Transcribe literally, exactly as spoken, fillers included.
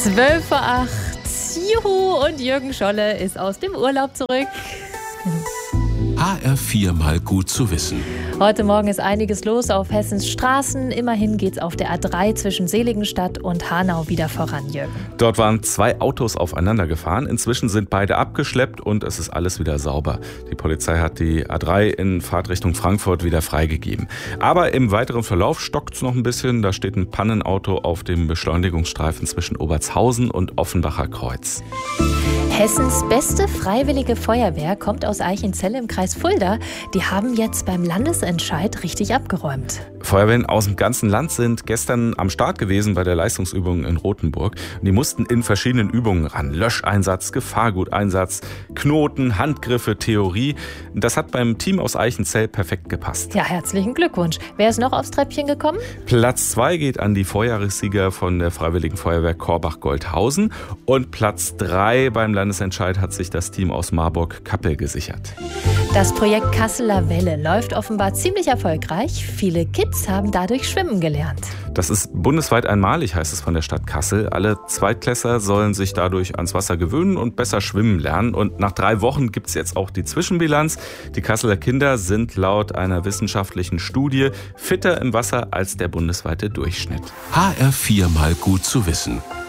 zwölf Uhr acht. Juhu, und Jürgen Scholle ist aus dem Urlaub zurück. H R vier mal gut zu wissen. Heute Morgen ist einiges los auf Hessens Straßen. Immerhin geht's auf der A drei zwischen Seligenstadt und Hanau wieder voran, Jürgen. Dort waren zwei Autos aufeinander gefahren. Inzwischen sind beide abgeschleppt und es ist alles wieder sauber. Die Polizei hat die A drei in Fahrtrichtung Frankfurt wieder freigegeben. Aber im weiteren Verlauf stockt's noch ein bisschen. Da steht ein Pannenauto auf dem Beschleunigungsstreifen zwischen Obertshausen und Offenbacher Kreuz. Hessens beste freiwillige Feuerwehr kommt aus Eichenzell im Kreis Fulda. Die haben jetzt beim Landesentscheid richtig abgeräumt. Feuerwehren aus dem ganzen Land sind gestern am Start gewesen bei der Leistungsübung in Rothenburg. Die mussten in verschiedenen Übungen ran. Löscheinsatz, Gefahrguteinsatz, Knoten, Handgriffe, Theorie. Das hat beim Team aus Eichenzell perfekt gepasst. Ja, herzlichen Glückwunsch. Wer ist noch aufs Treppchen gekommen? Platz zwei geht an die Vorjahressieger von der Freiwilligen Feuerwehr Korbach-Goldhausen. Und Platz drei beim Landesentscheid hat sich das Team aus Marburg-Kappel gesichert. Das Projekt Kasseler Welle läuft offenbar ziemlich erfolgreich. Viele Kids haben dadurch schwimmen gelernt. Das ist bundesweit einmalig, heißt es von der Stadt Kassel. Alle Zweitklässler sollen sich dadurch ans Wasser gewöhnen und besser schwimmen lernen. Und nach drei Wochen gibt es jetzt auch die Zwischenbilanz. Die Kasseler Kinder sind laut einer wissenschaftlichen Studie fitter im Wasser als der bundesweite Durchschnitt. H R vier mal gut zu wissen.